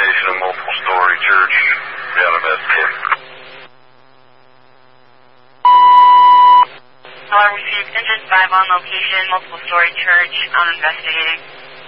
location of multiple story church down in Mesquite. Hello, received engine 5 on location, multiple story church. I'm investigating.